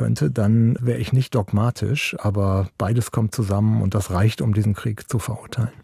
könnte, dann wäre ich nicht dogmatisch, aber beides kommt zusammen und das reicht, um diesen Krieg zu verurteilen.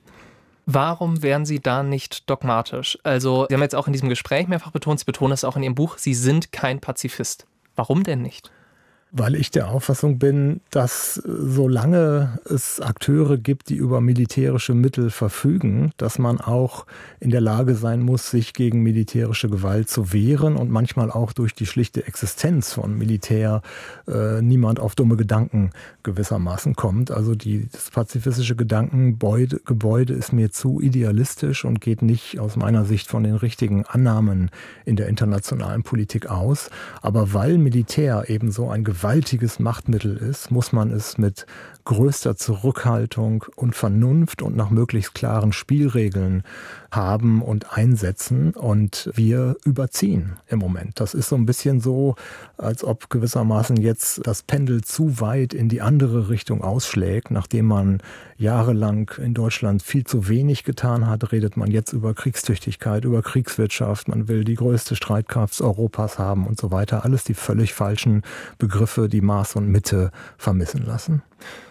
Warum wären Sie da nicht dogmatisch? Also, Sie haben jetzt auch in diesem Gespräch mehrfach betont, Sie betonen es auch in Ihrem Buch, Sie sind kein Pazifist. Warum denn nicht? Weil ich der Auffassung bin, dass solange es Akteure gibt, die über militärische Mittel verfügen, dass man auch in der Lage sein muss, sich gegen militärische Gewalt zu wehren und manchmal auch durch die schlichte Existenz von Militär niemand auf dumme Gedanken gewissermaßen kommt. Also das pazifistische Gedankengebäude ist mir zu idealistisch und geht nicht aus meiner Sicht von den richtigen Annahmen in der internationalen Politik aus. Aber weil Militär eben so ein gewaltiges Machtmittel ist, muss man es mit größter Zurückhaltung und Vernunft und nach möglichst klaren Spielregeln haben und einsetzen. Und wir überziehen im Moment. Das ist so ein bisschen so, als ob gewissermaßen jetzt das Pendel zu weit in die andere Richtung ausschlägt. Nachdem man jahrelang in Deutschland viel zu wenig getan hat, redet man jetzt über Kriegstüchtigkeit, über Kriegswirtschaft. Man will die größte Streitkraft Europas haben und so weiter. Alles die völlig falschen Begriffe, die Maß und Mitte vermissen lassen.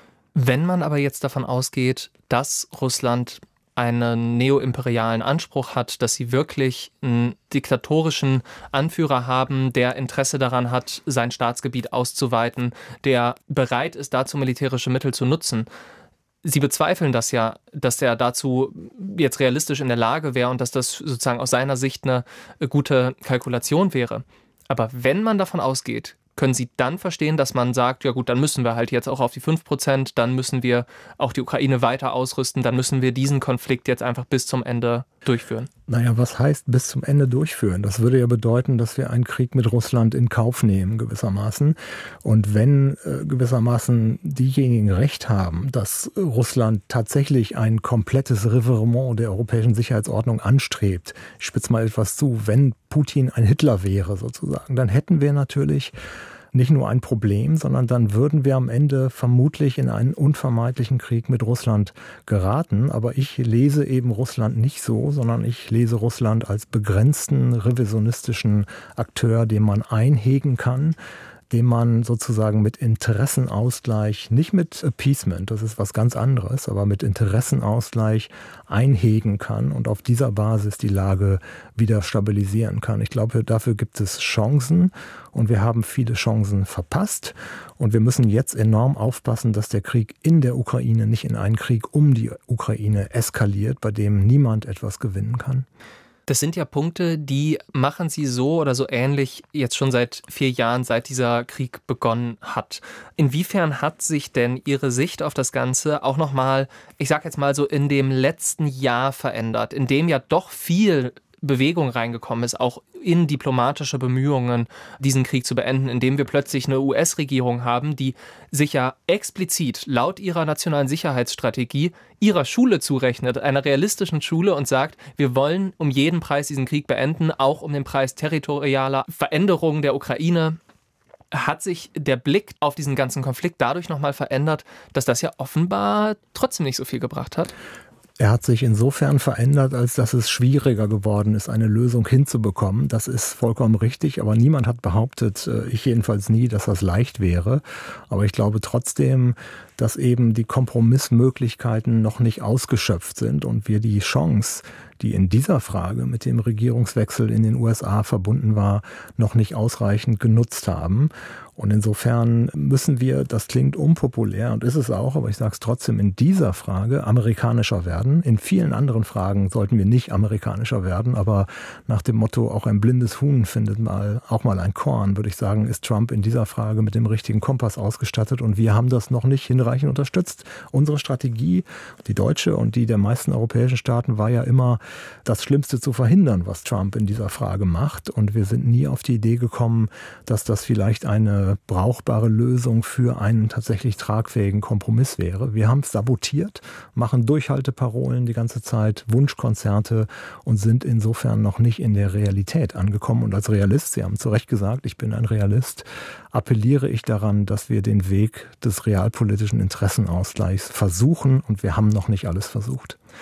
Wenn man aber jetzt davon ausgeht, dass Russland einen neoimperialen Anspruch hat, dass sie wirklich einen diktatorischen Anführer haben, der Interesse daran hat, sein Staatsgebiet auszuweiten, der bereit ist, dazu militärische Mittel zu nutzen. Sie bezweifeln das ja, dass er dazu jetzt realistisch in der Lage wäre und dass das sozusagen aus seiner Sicht eine gute Kalkulation wäre. Aber wenn man davon ausgeht, können Sie dann verstehen, dass man sagt, ja gut, dann müssen wir halt jetzt auch auf die 5%, dann müssen wir auch die Ukraine weiter ausrüsten, dann müssen wir diesen Konflikt jetzt einfach bis zum Ende durchführen? Naja, was heißt bis zum Ende durchführen? Das würde ja bedeuten, dass wir einen Krieg mit Russland in Kauf nehmen, gewissermaßen. Und wenn gewissermaßen diejenigen recht haben, dass Russland tatsächlich ein komplettes Revirement der europäischen Sicherheitsordnung anstrebt, ich spitze mal etwas zu, wenn Putin ein Hitler wäre sozusagen, dann hätten wir natürlich nicht nur ein Problem, sondern dann würden wir am Ende vermutlich in einen unvermeidlichen Krieg mit Russland geraten. Aber ich lese eben Russland nicht so, sondern ich lese Russland als begrenzten revisionistischen Akteur, den man einhegen kann, den man sozusagen mit Interessenausgleich, nicht mit Appeasement, das ist was ganz anderes, aber mit Interessenausgleich einhegen kann und auf dieser Basis die Lage wieder stabilisieren kann. Ich glaube, dafür gibt es Chancen und wir haben viele Chancen verpasst und wir müssen jetzt enorm aufpassen, dass der Krieg in der Ukraine nicht in einen Krieg um die Ukraine eskaliert, bei dem niemand etwas gewinnen kann. Das sind ja Punkte, die machen Sie so oder so ähnlich jetzt schon seit 4 Jahren, seit dieser Krieg begonnen hat. Inwiefern hat sich denn Ihre Sicht auf das Ganze auch nochmal, ich sag jetzt mal so, in dem letzten Jahr verändert, in dem ja doch viel Bewegung reingekommen ist, auch in diplomatische Bemühungen, diesen Krieg zu beenden, indem wir plötzlich eine US-Regierung haben, die sich ja explizit laut ihrer nationalen Sicherheitsstrategie ihrer Schule zurechnet, einer realistischen Schule, und sagt, wir wollen um jeden Preis diesen Krieg beenden, auch um den Preis territorialer Veränderungen der Ukraine. Hat sich der Blick auf diesen ganzen Konflikt dadurch nochmal verändert, dass das ja offenbar trotzdem nicht so viel gebracht hat? Er hat sich insofern verändert, als dass es schwieriger geworden ist, eine Lösung hinzubekommen. Das ist vollkommen richtig, aber niemand hat behauptet, ich jedenfalls nie, dass das leicht wäre. Aber ich glaube trotzdem, dass eben die Kompromissmöglichkeiten noch nicht ausgeschöpft sind und wir die Chance, die in dieser Frage mit dem Regierungswechsel in den USA verbunden war, noch nicht ausreichend genutzt haben. Und insofern müssen wir, das klingt unpopulär und ist es auch, aber ich sage es trotzdem, in dieser Frage amerikanischer werden. In vielen anderen Fragen sollten wir nicht amerikanischer werden, aber nach dem Motto, auch ein blindes Huhn findet auch mal ein Korn, würde ich sagen, ist Trump in dieser Frage mit dem richtigen Kompass ausgestattet und wir haben das noch nicht hinreichend unterstützt. Unsere Strategie, die deutsche und die der meisten europäischen Staaten, war ja immer, das Schlimmste zu verhindern, was Trump in dieser Frage macht. Und wir sind nie auf die Idee gekommen, dass das vielleicht eine brauchbare Lösung für einen tatsächlich tragfähigen Kompromiss wäre. Wir haben es sabotiert, machen Durchhalteparolen die ganze Zeit, Wunschkonzerte und sind insofern noch nicht in der Realität angekommen. Und als Realist, Sie haben zu Recht gesagt, ich bin ein Realist, appelliere ich daran, dass wir den Weg des realpolitischen Interessenausgleichs versuchen und wir haben noch nicht alles versucht.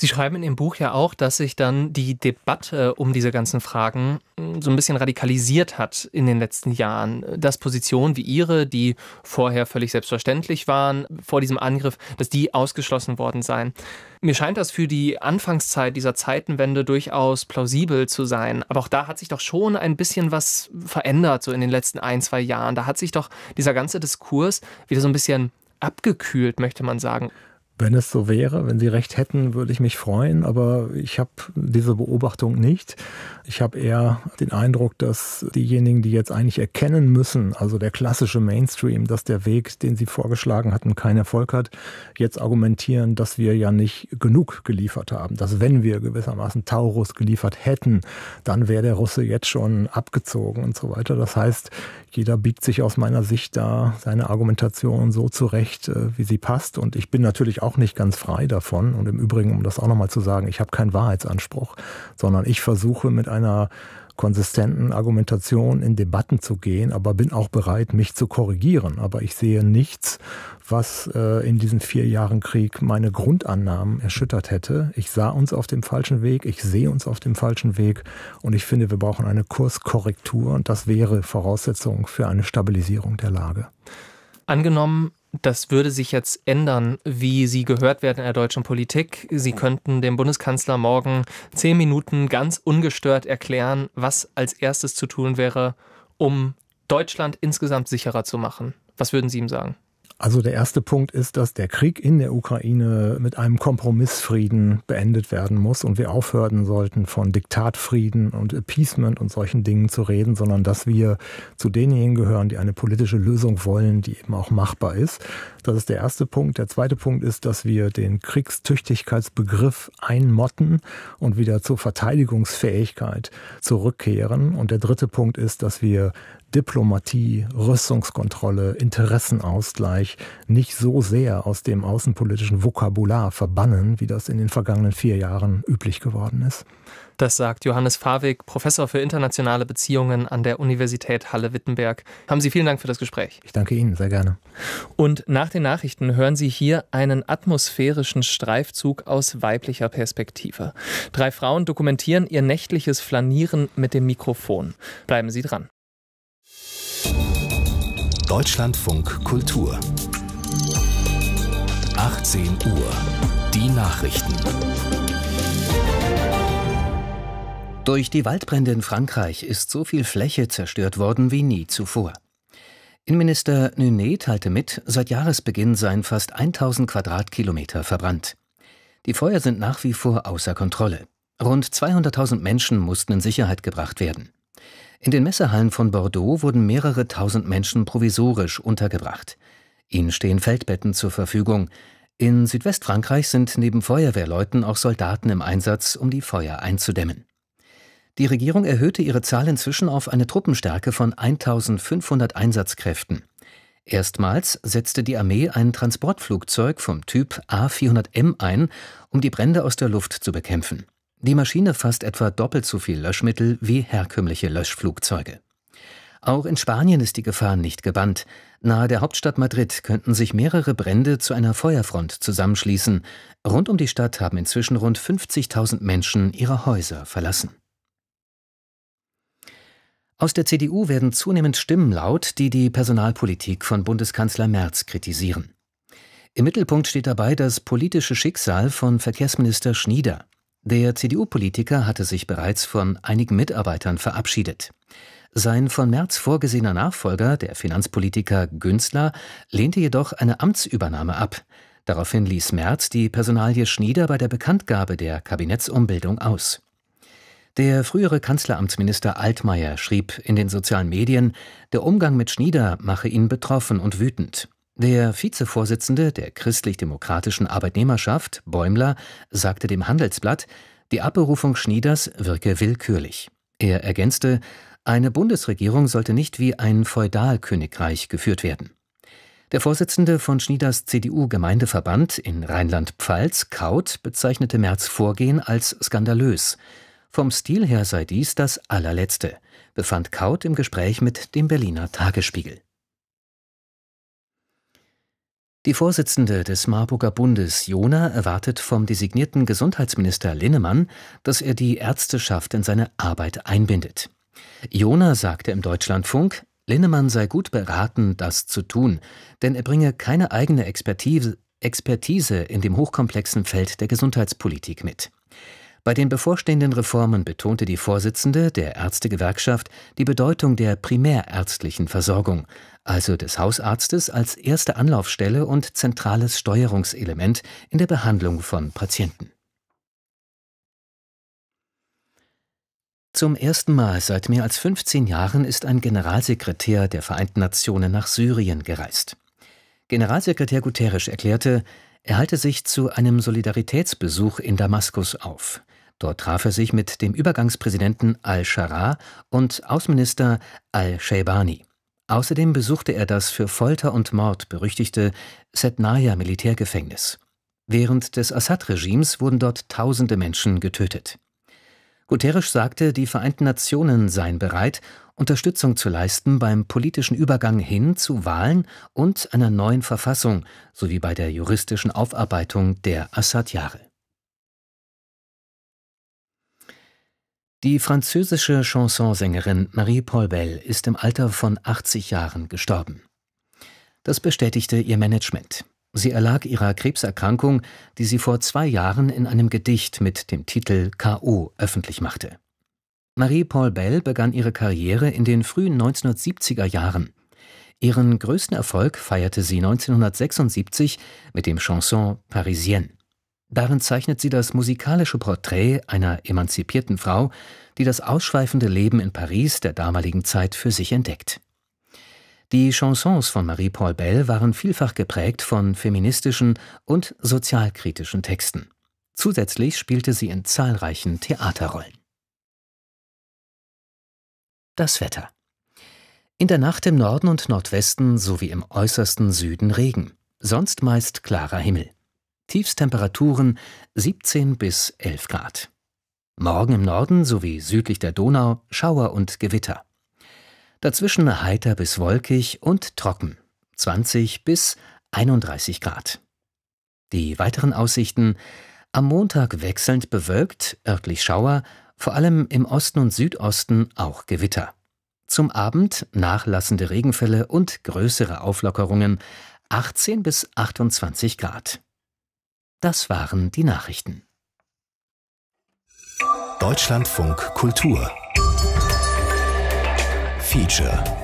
Sie schreiben in Ihrem Buch ja auch, dass sich dann die Debatte um diese ganzen Fragen so ein bisschen radikalisiert hat in den letzten Jahren. Dass Positionen wie Ihre, die vorher völlig selbstverständlich waren vor diesem Angriff, dass die ausgeschlossen worden seien. Mir scheint das für die Anfangszeit dieser Zeitenwende durchaus plausibel zu sein. Aber auch da hat sich doch schon ein bisschen was verändert, so in den letzten 1-2 Jahren. Da hat sich doch dieser ganze Diskurs wieder so ein bisschen abgekühlt, möchte man sagen. Wenn es so wäre, wenn Sie recht hätten, würde ich mich freuen, aber ich habe diese Beobachtung nicht. Ich habe eher den Eindruck, dass diejenigen, die jetzt eigentlich erkennen müssen, also der klassische Mainstream, dass der Weg, den Sie vorgeschlagen hatten, keinen Erfolg hat, jetzt argumentieren, dass wir ja nicht genug geliefert haben. Dass wenn wir gewissermaßen Taurus geliefert hätten, dann wäre der Russe jetzt schon abgezogen und so weiter. Das heißt, jeder biegt sich aus meiner Sicht da seine Argumentation so zurecht, wie sie passt. Und ich bin natürlich auch nicht ganz frei davon. Und im Übrigen, um das auch nochmal zu sagen, ich habe keinen Wahrheitsanspruch, sondern ich versuche mit einer konsistenten Argumentation in Debatten zu gehen, aber bin auch bereit, mich zu korrigieren. Aber ich sehe nichts, was in diesen 4 Jahren Krieg meine Grundannahmen erschüttert hätte. Ich sah uns auf dem falschen Weg, ich sehe uns auf dem falschen Weg und ich finde, wir brauchen eine Kurskorrektur und das wäre Voraussetzung für eine Stabilisierung der Lage. Angenommen, das würde sich jetzt ändern, wie Sie gehört werden in der deutschen Politik. Sie könnten dem Bundeskanzler morgen 10 Minuten ganz ungestört erklären, was als erstes zu tun wäre, um Deutschland insgesamt sicherer zu machen. Was würden Sie ihm sagen? Also der erste Punkt ist, dass der Krieg in der Ukraine mit einem Kompromissfrieden beendet werden muss und wir aufhören sollten, von Diktatfrieden und Appeasement und solchen Dingen zu reden, sondern dass wir zu denjenigen gehören, die eine politische Lösung wollen, die eben auch machbar ist. Das ist der erste Punkt. Der zweite Punkt ist, dass wir den Kriegstüchtigkeitsbegriff einmotten und wieder zur Verteidigungsfähigkeit zurückkehren. Und der dritte Punkt ist, dass wir Diplomatie, Rüstungskontrolle, Interessenausgleich nicht so sehr aus dem außenpolitischen Vokabular verbannen, wie das in den vergangenen 4 Jahren üblich geworden ist. Das sagt Johannes Fawig, Professor für internationale Beziehungen an der Universität Halle-Wittenberg. Haben Sie vielen Dank für das Gespräch. Ich danke Ihnen, sehr gerne. Und nach den Nachrichten hören Sie hier einen atmosphärischen Streifzug aus weiblicher Perspektive. 3 Frauen dokumentieren ihr nächtliches Flanieren mit dem Mikrofon. Bleiben Sie dran. Deutschlandfunk Kultur 18 Uhr. Die Nachrichten. Durch die Waldbrände in Frankreich ist so viel Fläche zerstört worden wie nie zuvor. Innenminister Nunet teilte mit, seit Jahresbeginn seien fast 1000 Quadratkilometer verbrannt. Die Feuer sind nach wie vor außer Kontrolle. Rund 200.000 Menschen mussten in Sicherheit gebracht werden. In den Messehallen von Bordeaux wurden mehrere tausend Menschen provisorisch untergebracht. Ihnen stehen Feldbetten zur Verfügung. In Südwestfrankreich sind neben Feuerwehrleuten auch Soldaten im Einsatz, um die Feuer einzudämmen. Die Regierung erhöhte ihre Zahl inzwischen auf eine Truppenstärke von 1500 Einsatzkräften. Erstmals setzte die Armee ein Transportflugzeug vom Typ A400M ein, um die Brände aus der Luft zu bekämpfen. Die Maschine fasst etwa doppelt so viel Löschmittel wie herkömmliche Löschflugzeuge. Auch in Spanien ist die Gefahr nicht gebannt. Nahe der Hauptstadt Madrid könnten sich mehrere Brände zu einer Feuerfront zusammenschließen. Rund um die Stadt haben inzwischen rund 50.000 Menschen ihre Häuser verlassen. Aus der CDU werden zunehmend Stimmen laut, die die Personalpolitik von Bundeskanzler Merz kritisieren. Im Mittelpunkt steht dabei das politische Schicksal von Verkehrsminister Schnieder. Der CDU-Politiker hatte sich bereits von einigen Mitarbeitern verabschiedet. Sein von Merz vorgesehener Nachfolger, der Finanzpolitiker Günzler, lehnte jedoch eine Amtsübernahme ab. Daraufhin ließ Merz die Personalie Schnieder bei der Bekanntgabe der Kabinettsumbildung aus. Der frühere Kanzleramtsminister Altmaier schrieb in den sozialen Medien, der Umgang mit Schnieder mache ihn betroffen und wütend. Der Vizevorsitzende der christlich-demokratischen Arbeitnehmerschaft, Bäumler, sagte dem Handelsblatt, die Abberufung Schnieders wirke willkürlich. Er ergänzte, eine Bundesregierung sollte nicht wie ein Feudalkönigreich geführt werden. Der Vorsitzende von Schnieders CDU-Gemeindeverband in Rheinland-Pfalz, Kaut, bezeichnete Merz' Vorgehen als skandalös. Vom Stil her sei dies das allerletzte, befand Kaut im Gespräch mit dem Berliner Tagesspiegel. Die Vorsitzende des Marburger Bundes, Jona, erwartet vom designierten Gesundheitsminister Linnemann, dass er die Ärzteschaft in seine Arbeit einbindet. Jona sagte im Deutschlandfunk, Linnemann sei gut beraten, das zu tun, denn er bringe keine eigene Expertise in dem hochkomplexen Feld der Gesundheitspolitik mit. Bei den bevorstehenden Reformen betonte die Vorsitzende der Ärztegewerkschaft die Bedeutung der primärärztlichen Versorgung, also des Hausarztes als erste Anlaufstelle und zentrales Steuerungselement in der Behandlung von Patienten. Zum ersten Mal seit mehr als 15 Jahren ist ein Generalsekretär der Vereinten Nationen nach Syrien gereist. Generalsekretär Guterres erklärte, er halte sich zu einem Solidaritätsbesuch in Damaskus auf. Dort traf er sich mit dem Übergangspräsidenten al-Sharaa und Außenminister al-Shaybani. Außerdem besuchte er das für Folter und Mord berüchtigte Sednaya-Militärgefängnis. Während des Assad-Regimes wurden dort tausende Menschen getötet. Guterres sagte, die Vereinten Nationen seien bereit, Unterstützung zu leisten beim politischen Übergang hin zu Wahlen und einer neuen Verfassung sowie bei der juristischen Aufarbeitung der Assad-Jahre. Die französische Chansonsängerin Marie-Paul Bell ist im Alter von 80 Jahren gestorben. Das bestätigte ihr Management. Sie erlag ihrer Krebserkrankung, die sie vor 2 Jahren in einem Gedicht mit dem Titel K.O. öffentlich machte. Marie-Paul Bell begann ihre Karriere in den frühen 1970er Jahren. Ihren größten Erfolg feierte sie 1976 mit dem Chanson Parisienne. Darin zeichnet sie das musikalische Porträt einer emanzipierten Frau, die das ausschweifende Leben in Paris der damaligen Zeit für sich entdeckt. Die Chansons von Marie-Paul Bell waren vielfach geprägt von feministischen und sozialkritischen Texten. Zusätzlich spielte sie in zahlreichen Theaterrollen. Das Wetter. In der Nacht im Norden und Nordwesten sowie im äußersten Süden Regen, sonst meist klarer Himmel. Tiefstemperaturen 17 bis 11 Grad. Morgen im Norden sowie südlich der Donau Schauer und Gewitter. Dazwischen heiter bis wolkig und trocken, 20 bis 31 Grad. Die weiteren Aussichten: am Montag wechselnd bewölkt, örtlich Schauer, vor allem im Osten und Südosten auch Gewitter. Zum Abend nachlassende Regenfälle und größere Auflockerungen, 18 bis 28 Grad. Das waren die Nachrichten. Deutschlandfunk Kultur Feature